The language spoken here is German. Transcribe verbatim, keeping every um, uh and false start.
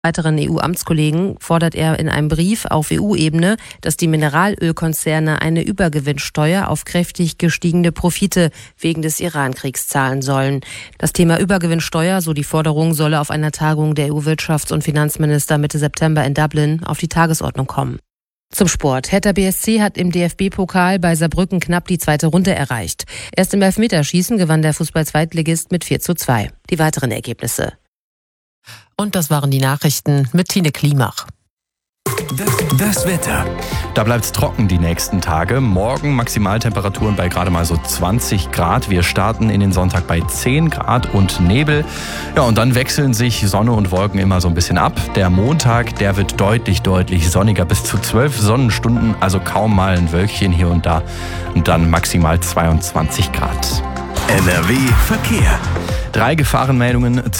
Weiteren E U-Amtskollegen fordert er in einem Brief auf E U-Ebene, dass die Mineralölkonzerne eine Übergewinnsteuer auf kräftig gestiegene Profite wegen des Iran-Kriegs zahlen sollen. Das Thema Übergewinnsteuer, so die Forderung, solle auf einer Tagung der E U-Wirtschafts- und Finanzminister Mitte September in Dublin auf die Tagesordnung kommen. Zum Sport. Hertha B S C hat im D F B-Pokal bei Saarbrücken knapp die zweite Runde erreicht. Erst im Elfmeterschießen gewann der Fußball-Zweitligist mit vier zu zwei. Die weiteren Ergebnisse. Und das waren die Nachrichten mit Tine Klimach. Das, das Wetter. Da bleibt es trocken die nächsten Tage. Morgen Maximaltemperaturen bei gerade mal so zwanzig Grad. Wir starten in den Sonntag bei zehn Grad und Nebel. Ja, und dann wechseln sich Sonne und Wolken immer so ein bisschen ab. Der Montag, der wird deutlich, deutlich sonniger. Bis zu zwölf Sonnenstunden, also kaum mal ein Wölkchen hier und da. Und dann maximal zweiundzwanzig Grad. N R W Verkehr. Drei Gefahrenmeldungen